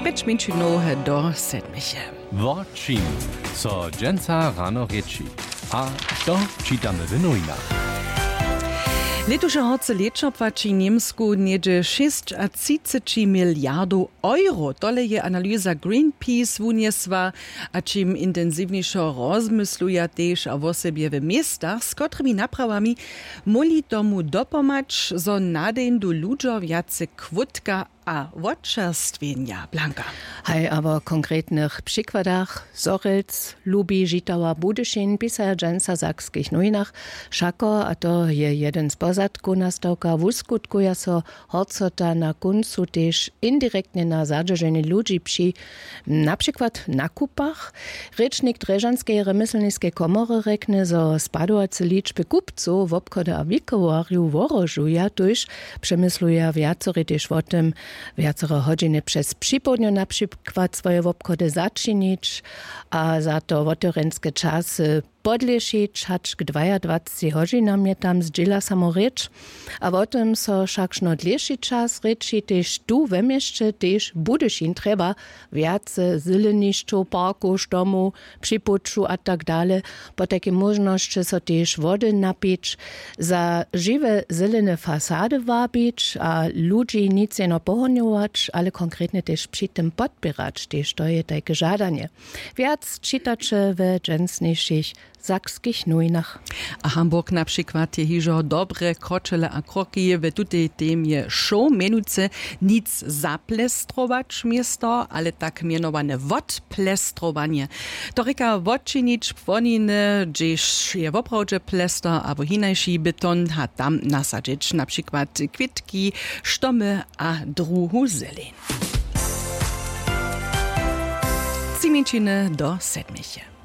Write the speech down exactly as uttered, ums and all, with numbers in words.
Pięć minut do sedmiche. Wodčin, co dżęca rano rieči. A to czytamy w nowinach. Letuše horce lečopłaci Niemsku niedzie šesťdesiat miliardów euro. Tole je analyza Greenpeace wuniesła, a czym intensywniejszo rozmysluja też o osobie w miastach, z którymi naprawami moli tomu dopomać, zo nadejn do ludzo wiace kwutka a wodczerstwienia. Blanka. Hej, aber konkretnych przykładach Sorelc, Lubi, Žitava, Budyšin, pisar dżęca zakskich nowinach, Šako, a to je jeden z pozadku nastawka, wuskutkuja so horcota na kuncu też indirektnie na zadrżenie ludzi przy na przykład nakupach. Rycznik Dreżanskiej remyselnickiej komory rekne, zo spadujące liczby kupców w obchodzie a wikowariu worożuja, tuż przemysluja wiacory też o tym, wiacere godziny przez przypodniu na przykład swoje obchody zaczynić, a za to wotorenskie czasy podlešić, hač k dwudziestym hodzinam je tam zdziela samo reč. A o tym so všakšno dlejší čas reči, tež tu ve mieście tež Budyšin treba viace zelenišću, parku, štomu, připoču a tak dalej. Po takiej możności so tež wody napić, za żywe zelene fasady wabić, a ludzi nic jeno pohonjować, ale konkretnie też przy tym podbierać, tež to je takie żadanie. Viac czytacze we dżęsniejszych zakskich nowinach. A Hamburg na przykład je hižo dobre kročele a kroki w tutej temie show, menuce nic zaplestrować miasto, ale tak mianowane wodplestrowanie. To reka wodčinić płoniny, gdzieś je woprawdźe plestor, albo hinajszy beton, a tam nasadzić na przykład kwitki, sztomy a druhu zelen. Trzy minuty do sedmiche.